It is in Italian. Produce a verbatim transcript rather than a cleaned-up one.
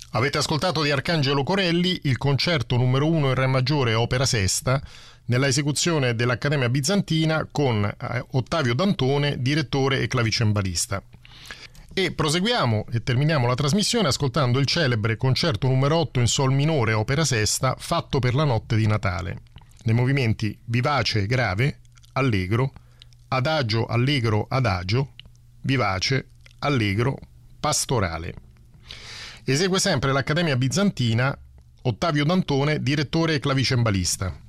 Avete ascoltato di Arcangelo Corelli il concerto numero uno in Re maggiore opera sesta nella esecuzione dell'Accademia Bizantina con eh, Ottavio Dantone, direttore e clavicembalista. E proseguiamo e terminiamo la trasmissione ascoltando il celebre concerto numero otto in sol minore opera sesta fatto per la notte di Natale, nei movimenti vivace e grave, allegro, adagio allegro adagio, vivace, allegro, pastorale. Esegue sempre l'Accademia Bizantina Ottavio Dantone, direttore e clavicembalista.